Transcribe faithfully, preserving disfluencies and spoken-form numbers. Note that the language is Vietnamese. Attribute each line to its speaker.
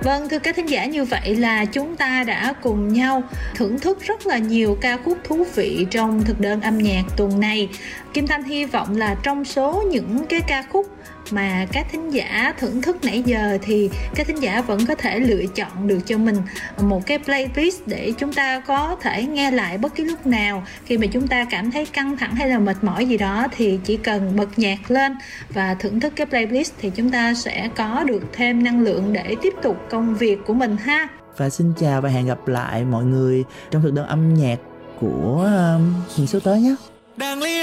Speaker 1: Vâng, thưa các thính giả, như vậy là chúng ta đã cùng nhau thưởng thức rất là nhiều ca khúc thú vị trong thực đơn âm nhạc tuần này. Kim Thanh hy vọng là trong số những cái ca khúc mà các thính giả thưởng thức nãy giờ thì các thính giả vẫn có thể lựa chọn được cho mình một cái playlist để chúng ta có thể nghe lại bất kỳ lúc nào. Khi mà chúng ta cảm thấy căng thẳng hay là mệt mỏi gì đó thì chỉ cần bật nhạc lên và thưởng thức cái playlist thì chúng ta sẽ có được thêm năng lượng để tiếp tục công việc của mình ha.
Speaker 2: Và xin chào và hẹn gặp lại mọi người trong thực đơn âm nhạc của um, những số tới nhé.